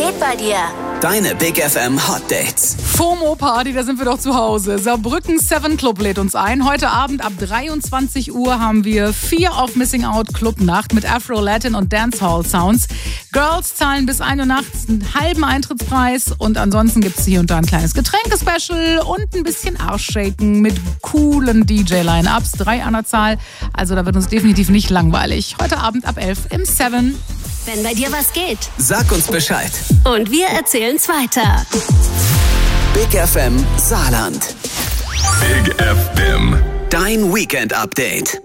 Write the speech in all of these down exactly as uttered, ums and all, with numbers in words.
geht bei dir? Deine Big F M Hot Dates. FOMO-Party, da sind wir doch zu Hause. Saarbrücken Seven Club lädt uns ein. Heute Abend ab dreiundzwanzig Uhr haben wir Fear of Missing Out Clubnacht mit Afro, Latin und Dancehall Sounds. Girls zahlen bis ein Uhr nachts einen halben Eintrittspreis und ansonsten gibt es hier und da ein kleines Getränkespecial und ein bisschen Arschshaken mit coolen D J-Line-Ups. Drei an der Zahl, also da wird uns definitiv nicht langweilig. Heute Abend ab elf im Seven. Wenn bei dir was geht, Sag uns Bescheid. und wir erzählen's weiter. Big F M Saarland. Big F M. Dein Weekend-Update.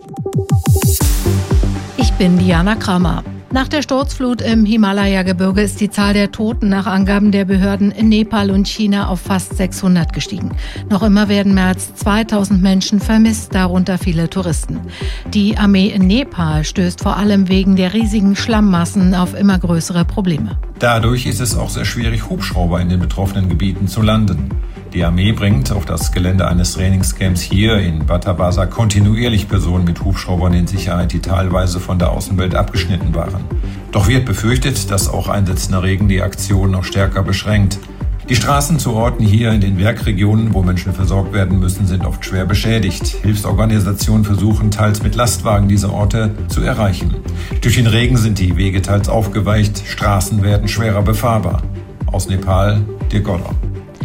Ich bin Diana Kramer. Nach der Sturzflut im Himalaya-Gebirge ist die Zahl der Toten nach Angaben der Behörden in Nepal und China auf fast sechshundert gestiegen. Noch immer werden mehr als zweitausend Menschen vermisst, darunter viele Touristen. Die Armee in Nepal stößt vor allem wegen der riesigen Schlammmassen auf immer größere Probleme. Dadurch ist es auch sehr schwierig, Hubschrauber in den betroffenen Gebieten zu landen. Die Armee bringt auf das Gelände eines Trainingscamps hier in Batabasa kontinuierlich Personen mit Hubschraubern in Sicherheit, die teilweise von der Außenwelt abgeschnitten waren. Doch wird befürchtet, dass auch einsetzender Regen die Aktion noch stärker beschränkt. Die Straßen zu Orten hier in den Werkregionen, wo Menschen versorgt werden müssen, sind oft schwer beschädigt. Hilfsorganisationen versuchen teils mit Lastwagen diese Orte zu erreichen. Durch den Regen sind die Wege teils aufgeweicht, Straßen werden schwerer befahrbar. Aus Nepal, Dirk Goller.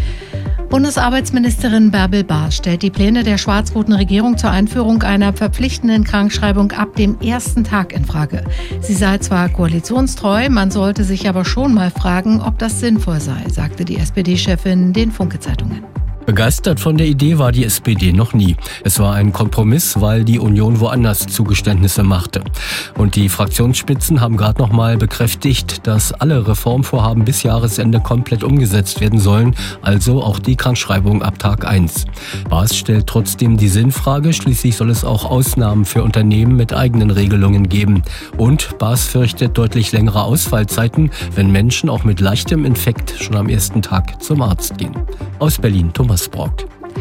Bundesarbeitsministerin Bärbel Baas stellt die Pläne der schwarz-roten Regierung zur Einführung einer verpflichtenden Krankschreibung ab dem ersten Tag in Frage. Sie sei zwar koalitionstreu, man sollte sich aber schon mal fragen, ob das sinnvoll sei, sagte die S P D-Chefin den Funke-Zeitungen. Begeistert von der Idee war die S P D noch nie. Es war ein Kompromiss, weil die Union woanders Zugeständnisse machte. Und die Fraktionsspitzen haben gerade noch mal bekräftigt, dass alle Reformvorhaben bis Jahresende komplett umgesetzt werden sollen, also auch die Krankschreibung ab Tag eins. Baas stellt trotzdem die Sinnfrage, schließlich soll es auch Ausnahmen für Unternehmen mit eigenen Regelungen geben. Und Baas fürchtet deutlich längere Ausfallzeiten, wenn Menschen auch mit leichtem Infekt schon am ersten Tag zum Arzt gehen. Aus Berlin, Thomas Brock.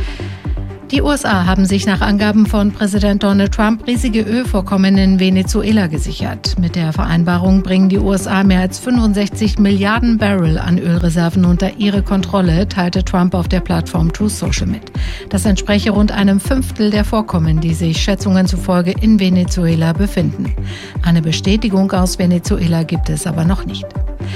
Die U S A haben sich nach Angaben von Präsident Donald Trump riesige Ölvorkommen in Venezuela gesichert. Mit der Vereinbarung bringen die U S A mehr als fünfundsechzig Milliarden Barrel an Ölreserven unter ihre Kontrolle, teilte Trump auf der Plattform Truth Social mit. Das entspreche rund einem Fünftel der Vorkommen, die sich Schätzungen zufolge in Venezuela befinden. Eine Bestätigung aus Venezuela gibt es aber noch nicht.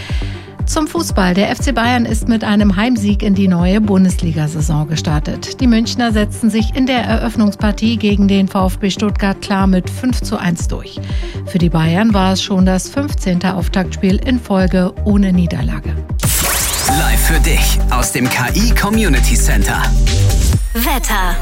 Zum Fußball. Der F C Bayern ist mit einem Heimsieg in die neue Bundesliga-Saison gestartet. Die Münchner setzten sich in der Eröffnungspartie gegen den VfB Stuttgart klar mit fünf zu eins durch. Für die Bayern war es schon das fünfzehnte Auftaktspiel in Folge ohne Niederlage. Live für dich aus dem K I Community Center. Wetter.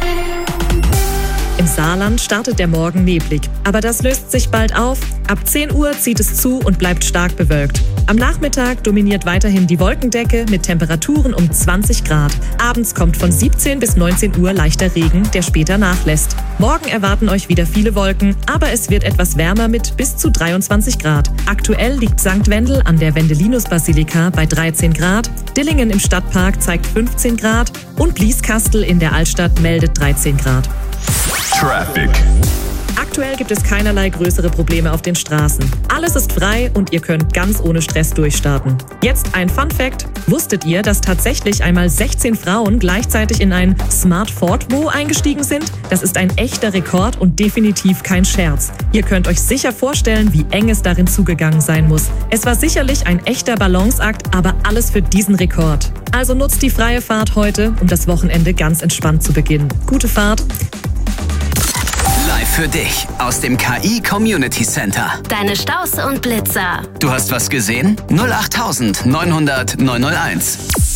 Im Saarland startet der Morgen neblig, aber das löst sich bald auf. Ab zehn Uhr zieht es zu und bleibt stark bewölkt. Am Nachmittag dominiert weiterhin die Wolkendecke mit Temperaturen um zwanzig Grad. Abends kommt von siebzehn bis neunzehn Uhr leichter Regen, der später nachlässt. Morgen erwarten euch wieder viele Wolken, aber es wird etwas wärmer mit bis zu dreiundzwanzig Grad. Aktuell liegt Sankt Wendel an der Wendelinus-Basilika bei dreizehn Grad, Dillingen im Stadtpark zeigt fünfzehn Grad und Blieskastel in der Altstadt meldet dreizehn Grad. Traffic. Aktuell gibt es keinerlei größere Probleme auf den Straßen. Alles ist frei und ihr könnt ganz ohne Stress durchstarten. Jetzt ein Fun-Fact. Wusstet ihr, dass tatsächlich einmal sechzehn Frauen gleichzeitig in ein Smart Fortwo eingestiegen sind? Das ist ein echter Rekord und definitiv kein Scherz. Ihr könnt euch sicher vorstellen, wie eng es darin zugegangen sein muss. Es war sicherlich ein echter Balanceakt, aber alles für diesen Rekord. Also nutzt die freie Fahrt heute, um das Wochenende ganz entspannt zu beginnen. Gute Fahrt! Live für dich aus dem K I Community Center. Deine Staus und Blitzer. Du hast was gesehen? null acht neun null null neun null eins.